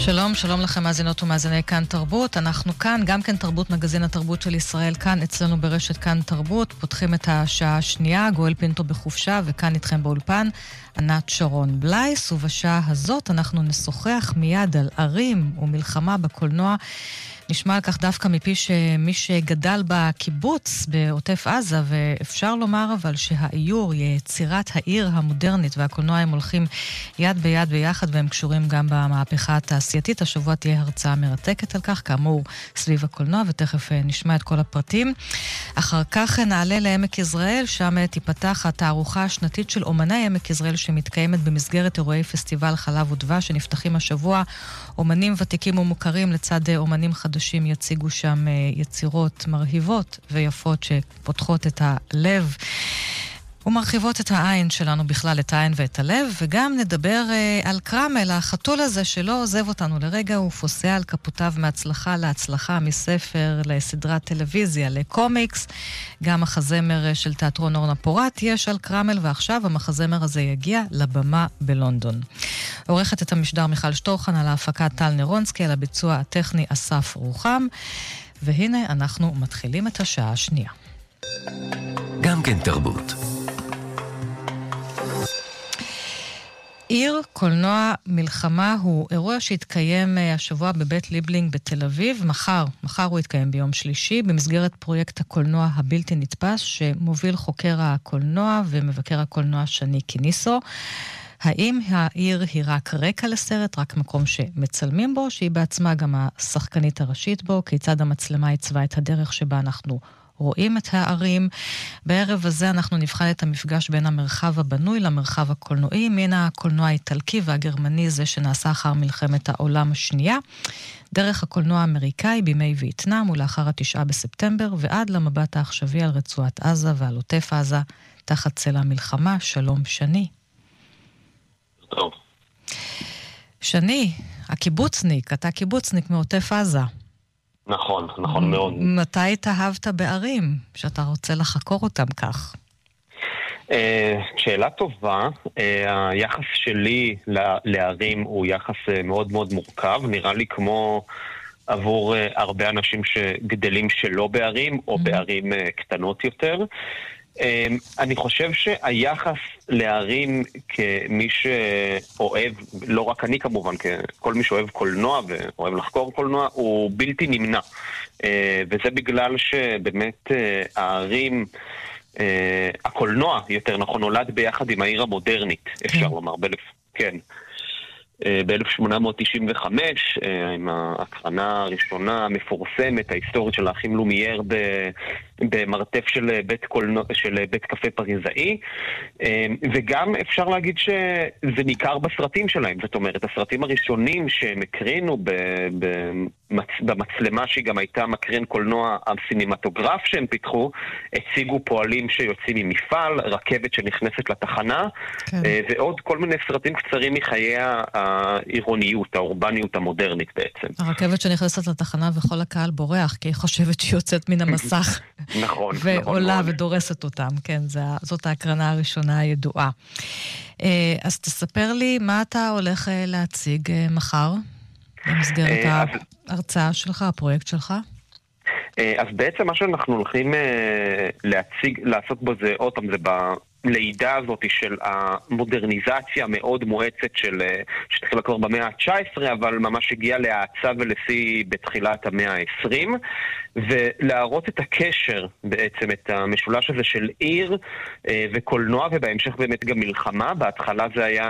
שלום, שלום לכם מאזינות ומאזיני כאן תרבות. אנחנו כאן, גם כן תרבות, מגזין התרבות של ישראל, כאן אצלנו ברשת כאן תרבות. פותחים את השעה השנייה, גואל פינטו בחופשה, וכאן איתכם באולפן, ענת שרון בלייס. ובשעה הזאת אנחנו נשוחח מיד על ערים ומלחמה בקולנוע. נשמע על כך דווקא מפי שמי שגדל בקיבוץ בעוטף עזה, ואפשר לומר אבל שהאיור, יצירת העיר המודרנית והקולנוע הם הולכים יד ביד ביחד, והם קשורים גם במהפכה התעשייתית. השבוע תהיה הרצאה מרתקת על כך, כאמור סביב הקולנוע, ותכף נשמע את כל הפרטים. אחר כך נעלה לעמק יזרעאל, שם תיפתח התערוכה השנתית של אומני עמק יזרעאל, שמתקיימת במסגרת אירועי פסטיבל חלב ודבש, שנפתחים השבוע. אומנים ותיקים ומוכרים לצד אומנים חדשים יציגו שם יצירות מרהיבות ויפות שפותחות את הלב ומרחיבות את העין שלנו בכלל, את העין ואת הלב. וגם נדבר על קרמל, החתול הזה שלא עוזב אותנו לרגע, הוא פוסע על כפותיו מהצלחה להצלחה, מספר לסדרת טלוויזיה, לקומיקס. גם החזמר של תיאטרון אורנה פורט יש על קרמל, ועכשיו המחזמר הזה יגיע לבמה בלונדון. עורכת את המשדר מיכל שטורחן, על ההפקה טל נרונסקי, על הביצוע הטכני אסף רוחם. והנה אנחנו מתחילים את השעה השנייה. גם כן תרבות. עיר, קולנוע, מלחמה הוא אירוע שהתקיים השבוע בבית ליבלינג בתל אביב. מחר הוא יתקיים ביום שלישי, במסגרת פרויקט הקולנוע הבלתי נתפס, שמוביל חוקר הקולנוע ומבקר הקולנוע שני קיניסו. האם העיר היא רק רקע לסרט, רק מקום שמצלמים בו, שהיא בעצמה גם השחקנית הראשית בו, כיצד המצלמה הצווה את הדרך שבה אנחנו רואים את הערים. בערב הזה אנחנו נבחן את המפגש בין המרחב הבנוי למרחב הקולנועי, מן הקולנוע האיטלקי והגרמני, זה שנעשה אחר מלחמת העולם השנייה, דרך הקולנוע האמריקאי בימי וייטנאם ולאחר 9 בספטמבר, ועד למבט העכשווי על רצועת עזה ועל עוטף עזה תחת צל המלחמה. שלום שני. טוב. שני, הקיבוצניק, אתה קיבוצניק מעוטף עזה. נכון, נכון מאוד. מתי התאהבת בערים, שאתה רוצה לחקור אותם כך? שאלה טובה. היחס שלי לערים הוא יחס מאוד מאוד מורכב, נראה לי כמו עבור הרבה אנשים שגדלים שלא בערים, או בערים קטנות יותר. אני חושב שהיחס לערים כמי שאוהב, לא רק אני כמובן, כל מי שאוהב קולנוע ואוהב לחקור קולנוע, הוא בלתי נמנע. וזה בגלל שבאמת הערים, הקולנוע יותר נכון, נולד ביחד עם העיר המודרנית, אפשר לומר, כן. ב-1895, עם ההקרנה הראשונה המפורסמת, ההיסטורית של האחים לומייר במרתף של בית קפה פריזאי, וגם אפשר להגיד שזה ניכר בסרטים שלהם. זאת אומרת, הסרטים הראשונים שהם הקרינו במצלמה שהיא גם הייתה מקרין קולנוע הסינמטוגרף שהם פיתחו, הציגו פועלים שיוצאים ממפעל, רכבת שנכנסת לתחנה, ועוד כל מיני סרטים קצרים מחיי העירוניות, האורבניות המודרנית בעצם. הרכבת שנכנסת לתחנה וכל הקהל בורח, כי היא חושבת שהיא יוצאת מן המסך. נכון. ועולה ודורסת אותם, כן, זאת ההקרנה הראשונה הידועה. אז תספר לי מה אתה הולך להציג מחר, במסגרת ההרצאה שלך, הפרויקט שלך? אז בעצם מה שאנחנו הולכים לעשות בו זה, עוד פעם, זה בלידה הזאת של המודרניזציה המאוד מואצת שתחילה כבר במאה ה-19, אבל ממש הגיעה להאצה ולשיא בתחילת המאה ה-20, ולהראות את הקשר בעצם, את המשולש הזה של עיר וקולנוע, ובהמשך באמת גם מלחמה. בהתחלה זה היה